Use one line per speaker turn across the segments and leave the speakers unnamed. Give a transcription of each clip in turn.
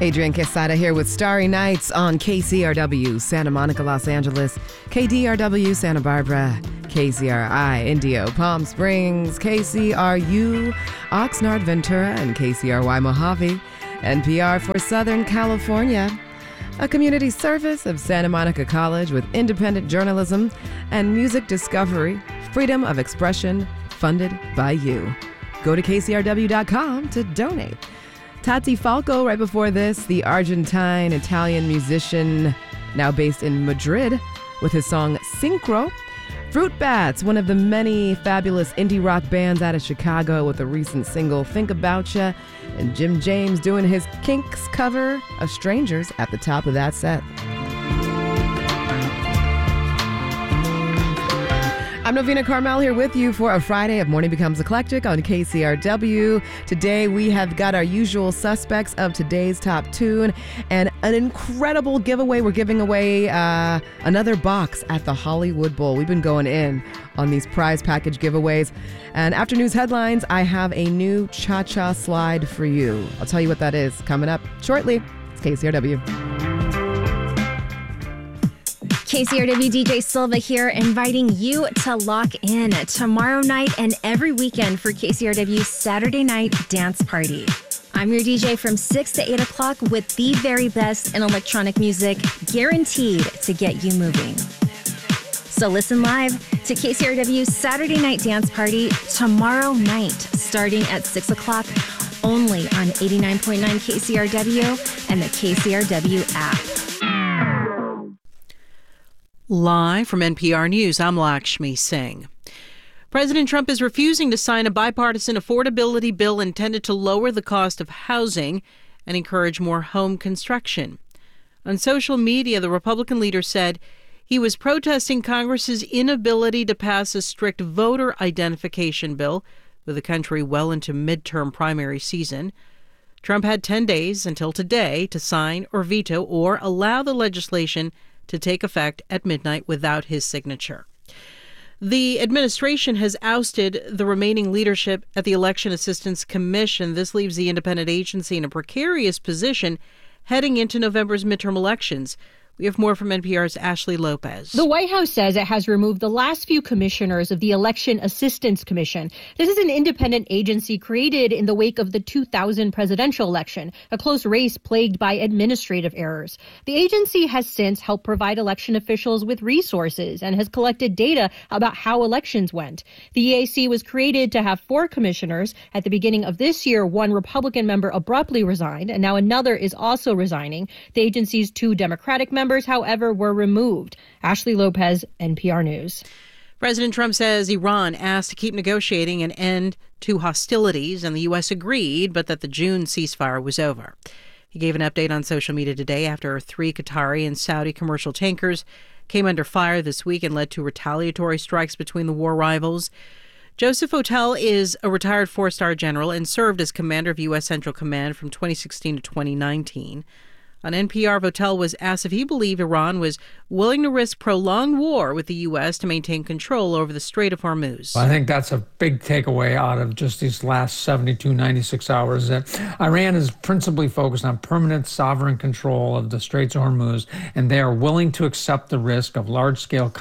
Adrian Quesada here with Starry Nights on KCRW, Santa Monica, Los Angeles, KDRW, Santa Barbara, KCRI, Indio, Palm Springs, KCRU, Oxnard, Ventura, and KCRY, Mojave, NPR for Southern California. A community service of Santa Monica College with independent journalism and music discovery, freedom of expression, funded by you. Go to kcrw.com to donate. Tati Falco, right before this, the Argentine-Italian musician now based in Madrid with his song Synchro. Fruit Bats, one of the many fabulous indie rock bands out of Chicago with a recent single, Think About Ya, and Jim James doing his Kinks cover of Strangers at the top of that set. I'm Novena Carmel here with you for a Friday of Morning Becomes Eclectic on KCRW. Today we have got our usual suspects of today's top tune and an incredible giveaway. We're giving away another box at the Hollywood Bowl. We've been going in on these prize package giveaways. And after news headlines, I have a new cha-cha slide for you. I'll tell you what that is coming up shortly. It's KCRW.
KCRW DJ Silva here, inviting you to lock in tomorrow night and every weekend for KCRW Saturday Night Dance Party. I'm your DJ from 6 to 8 o'clock with the very best in electronic music, guaranteed to get you moving. So listen live to KCRW Saturday Night Dance Party tomorrow night, starting at 6 o'clock, only on 89.9 KCRW and the KCRW app.
Live from NPR News, I'm Lakshmi Singh. President Trump is refusing to sign a bipartisan affordability bill intended to lower the cost of housing and encourage more home construction. On social media, the Republican leader said he was protesting Congress's inability to pass a strict voter identification bill with the country well into midterm primary season. Trump had 10 days until today to sign or veto or allow the legislation to take effect at midnight without his signature. The administration has ousted the remaining leadership at the Election Assistance Commission. This leaves the independent agency in a precarious position heading into November's midterm elections. We have more from NPR's Ashley Lopez.
The White House says it has removed the last few commissioners of the Election Assistance Commission. This is an independent agency created in the wake of the 2000 presidential election, a close race plagued by administrative errors. The agency has since helped provide election officials with resources and has collected data about how elections went. The EAC was created to have 4 commissioners. At the beginning of this year, one Republican member abruptly resigned, and now another is also resigning. The agency's 2 Democratic members, however, were removed. Ashley Lopez, NPR News.
President Trump says Iran asked to keep negotiating an end to hostilities, and the U.S. agreed, but that the June ceasefire was over. He gave an update on social media today after 3 Qatari and Saudi commercial tankers came under fire this week and led to retaliatory strikes between the war rivals. Joseph Votel is a retired 4-star general and served as commander of U.S. Central Command from 2016 to 2019. On NPR, Votel was asked if he believed Iran was willing to risk prolonged war with the U.S. to maintain control over the Strait of Hormuz.
I think that's a big takeaway out of just these last 72, 96 hours, that Iran is principally focused on permanent sovereign control of the Straits of Hormuz, and they are willing to accept the risk of large-scale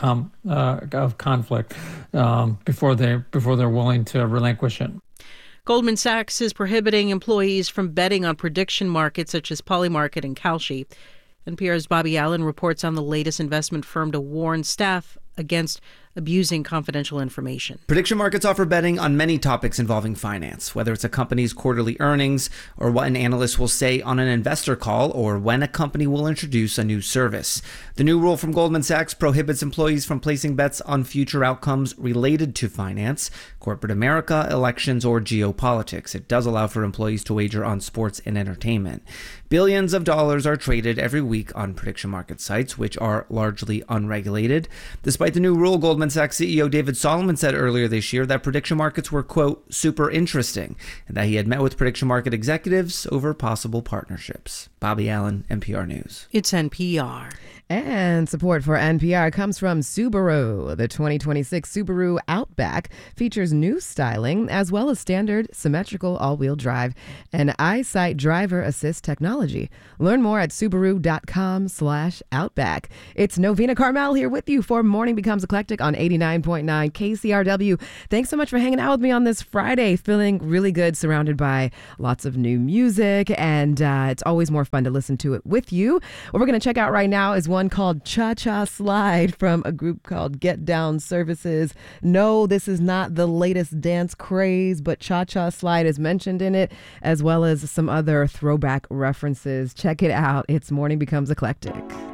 conflict before they're willing to relinquish it.
Goldman Sachs is prohibiting employees from betting on prediction markets such as Polymarket and Kalshi. NPR's Bobby Allen reports on the latest investment firm to warn staff against abusing confidential information.
Prediction markets offer betting on many topics involving finance, whether it's a company's quarterly earnings or what an analyst will say on an investor call or when a company will introduce a new service. The new rule from Goldman Sachs prohibits employees from placing bets on future outcomes related to finance, corporate America, elections, or geopolitics. It does allow for employees to wager on sports and entertainment. Billions of dollars are traded every week on prediction market sites, which are largely unregulated. Despite the new rule, Goldman Sachs CEO David Solomon said earlier this year that prediction markets were, quote, super interesting, and that he had met with prediction market executives over possible partnerships. Bobby Allen, NPR News.
It's NPR.
And support for NPR comes from Subaru. The 2026 Subaru Outback features new styling as well as standard symmetrical all-wheel drive and EyeSight driver assist technology. Learn more at Subaru.com/Outback. It's Novena Carmel here with you for Morning Becomes Eclectic on 89.9 KCRW. Thanks so much for hanging out with me on this Friday. Feeling really good, surrounded by lots of new music, and it's always more fun to listen to it with you. What we're going to check out right now is one called Cha Cha Slide from a group called Get Down Services. No, this is not the latest dance craze, but Cha Cha Slide is mentioned in it, as well as some other throwback references. Check it out. It's Morning Becomes Eclectic.